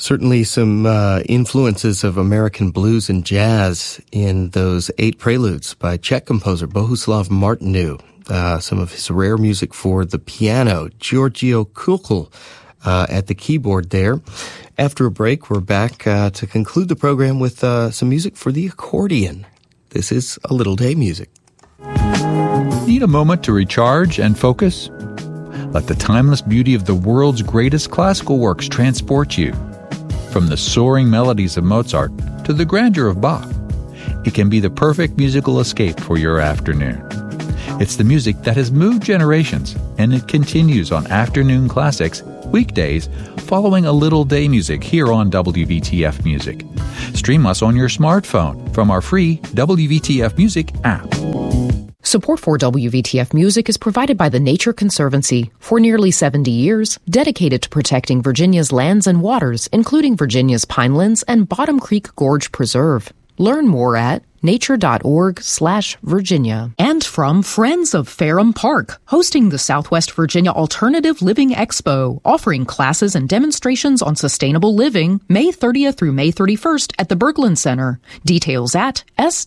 Certainly some influences of American blues and jazz in those 8 preludes by Czech composer Bohuslav Martinu. Some of his rare music for the piano, Giorgio Kukl at the keyboard there. After a break, we're back to conclude the program with some music for the accordion. This is A Little Day Music. Need a moment to recharge and focus? Let the timeless beauty of the world's greatest classical works transport you. From the soaring melodies of Mozart to the grandeur of Bach, it can be the perfect musical escape for your afternoon. It's the music that has moved generations, and it continues on Afternoon Classics, weekdays, following A Little Day Music here on WVTF Music. Stream us on your smartphone from our free WVTF Music app. Support for WVTF Music is provided by the Nature Conservancy. For nearly 70 years, dedicated to protecting Virginia's lands and waters, including Virginia's Pinelands and Bottom Creek Gorge Preserve. Learn more at nature.org/Virginia. And from Friends of Ferrum Park, hosting the Southwest Virginia Alternative Living Expo, offering classes and demonstrations on sustainable living, May 30th through May 31st at the Berglund Center. Details at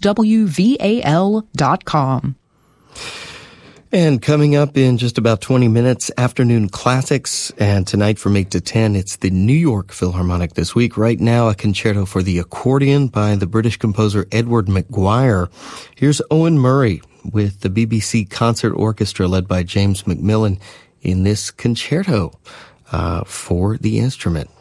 swval.com. And coming up in just about 20 minutes, Afternoon Classics. And tonight from 8 to 10, it's the New York Philharmonic this week. Right now, a concerto for the accordion by the British composer Edward McGuire. Here's Owen Murray with the BBC Concert Orchestra led by James Macmillan in this concerto for the instrument.